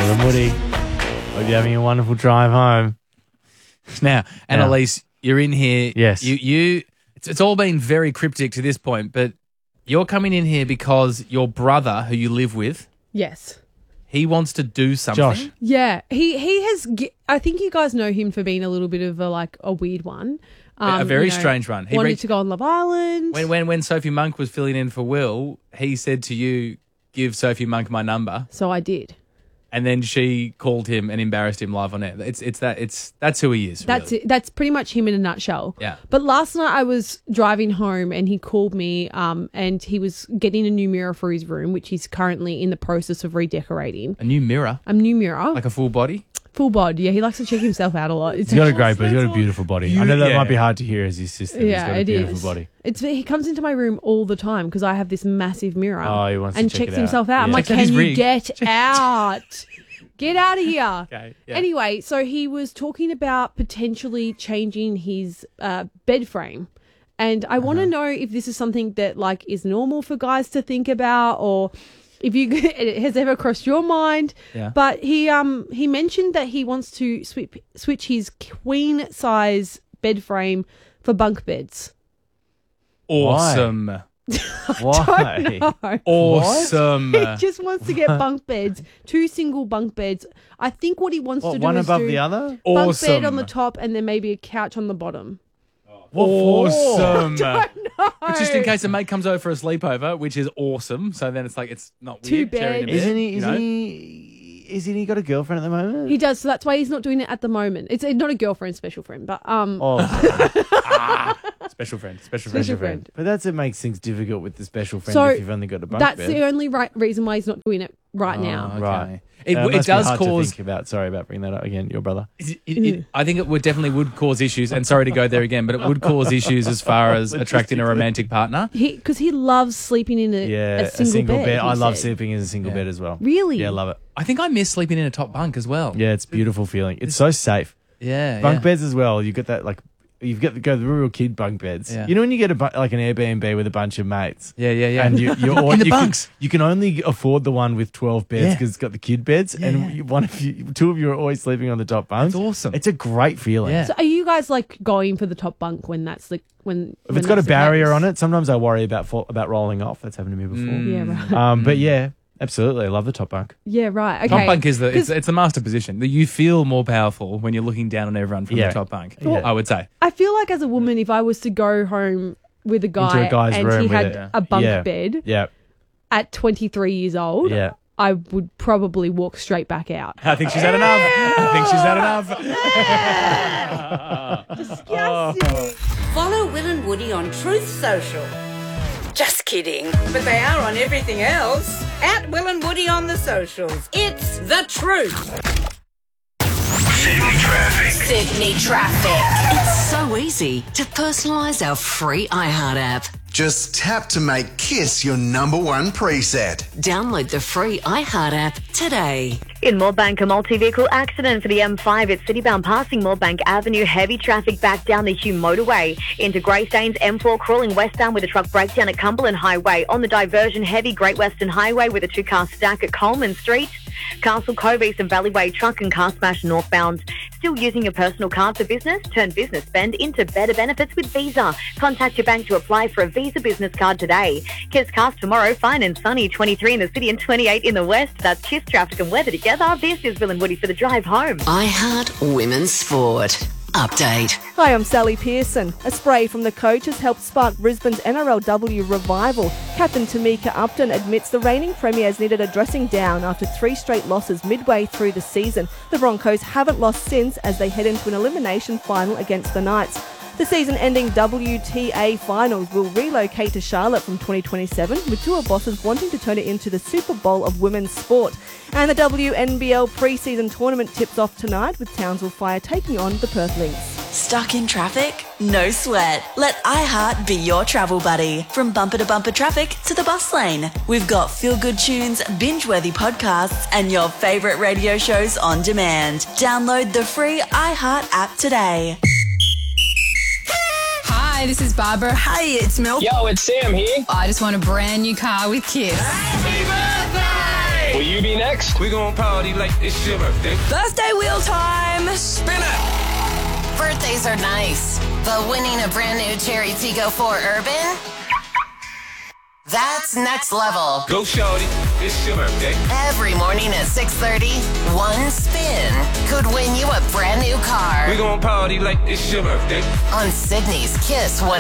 Will and Woody. Hope you're having a wonderful drive home. Now, Annalise, you're in here. Yes. It's all been very cryptic to this point, but you're coming in here because your brother, who you live with, Yes. he wants to do something. Josh. Yeah. He has. I think you guys know him for being a little bit of a weird one. A very strange one. He wanted to go on Love Island. When Sophie Monk was filling in for Will, he said to you, "Give Sophie Monk my number," So I did. and then she called him and embarrassed him live on air. That's who he is. That's really. it. That's pretty much him in a nutshell. Yeah. But last night I was driving home and he called me and he was getting a new mirror for his room, which he's currently in the process of redecorating. A new mirror, A new mirror. like a full body. Full bod. Yeah, he likes to check himself out a lot. He's got a great body. He's got a beautiful body. I know that might be hard to hear as his sister. He's got a beautiful body. He comes into my room all the time because I have this massive mirror. Oh, he wants to and check checks it out. himself out. I'm Yeah. like, Checks out his can you rig." get out? Get out of here. Okay, yeah. Anyway, so he was talking about potentially changing his bed frame. And I want to know if this is something that is normal for guys to think about, or if it has ever crossed your mind. Yeah. But he mentioned that he wants to switch his queen size bed frame for bunk beds. Awesome. Why? No. Awesome. He just wants to get bunk beds, 2 single bunk beds. I think what he wants to do One is above do the other? bunk Awesome. bed on the top and then maybe a couch on the bottom. Awesome. No. But just in case a mate comes over for a sleepover, which is awesome. So then it's not Two weird. sharing a beds. bed, Isn't you know? he got a girlfriend at the moment? He does, so that's why he's not doing it at the moment. It's not a girlfriend, special friend, but Special friend. special friend. But it makes things difficult with the special friend So if you've only got a bunk That's bed. the only reason why he's not doing it right now. Okay. Right. It must be does hard to cause. think about. Sorry about bringing that up again. Your brother. I think it definitely would cause issues, and sorry to go there again, but it would cause issues as far as attracting a romantic partner. Because he loves sleeping in a single bed. I he love said. sleeping in a single bed as well. Really? Yeah, I love it. I think I miss sleeping in a top bunk as well. Yeah, it's a beautiful feeling. It's so safe. Yeah. Bunk beds as well. You get that you've got to go the real kid bunk beds. Yeah. You know when you get an Airbnb with a bunch of mates. Yeah. And you're In the bunks. You can only afford the one with 12 beds Yeah. because it's got the kid beds, and two of you are always sleeping on the top bunk. That's awesome. It's a great feeling. Yeah. So are you guys going for the top bunk when that's when If it's got a barrier on it, sometimes I worry about rolling off. That's happened to me before. Yeah, right. But yeah, absolutely, I love the top bunk. Yeah, right. Okay. Top bunk is it's the master position. You feel more powerful when you're looking down on everyone from Yeah. the top bunk. Yeah. I would say. I feel like as a woman, if I was to go home with a guy Into a guy's and room he with had it. a bunk Yeah. bed Yeah, at 23 years old, yeah. I would probably walk straight back out. I think she's had enough. Follow Will and Woody on Truth Social. Just kidding. But they are on everything else. At Will and Woody on the socials. It's the truth. Sydney Traffic. It's so easy to personalise our free iHeart app. Just tap to make KISS your #1 preset. Download the free iHeart app today. In Moorebank, a multi-vehicle accident for the M5 at Citybound passing Moorebank Avenue. Heavy traffic back down the Hume motorway. Into Greystanes, M4 crawling westbound with a truck breakdown at Cumberland Highway. On the diversion, heavy Great Western Highway with a 2-car stack at Coleman Street. Castle Cove East and Valleyway, truck and car smash northbound. Still using your personal card for business? Turn business spend into better benefits with Visa. Contact your bank to apply for a Visa business card today. KISS Cast tomorrow, fine and sunny, 23 in the city and 28 in the west. That's KISS traffic and weather together. This is Will and Woody for the drive home. iHeart Women's Sport. Update. Hi, I'm Sally Pearson. A spray from the coach has helped spark Brisbane's NRLW revival. Captain Tamika Upton admits the reigning premiers needed a dressing down after 3 straight losses midway through the season. The Broncos haven't lost since as they head into an elimination final against the Knights. The season-ending WTA Finals will relocate to Charlotte from 2027, with tour bosses wanting to turn it into the Super Bowl of women's sport. And the WNBL pre-season tournament tips off tonight, with Townsville Fire taking on the Perth Lynx. Stuck in traffic? No sweat. Let iHeart be your travel buddy. From bumper to bumper traffic to the bus lane. We've got feel-good tunes, binge-worthy podcasts, and your favourite radio shows on demand. Download the free iHeart app today. Hi, this is Barbara. Hey, it's Mel. Yo, it's Sam here. I just want a brand new car with KISS. Happy birthday! Will you be next? We gon' party like it's your birthday. Birthday wheel time! Spin it! Birthdays are nice, but winning a brand new Cherry Tiggo 4 Urban? That's next level. Go shorty, it's your birthday. Every morning at 6:30, one spin could win you a brand new car. We gon' party like it's your birthday. On Sydney's Kiss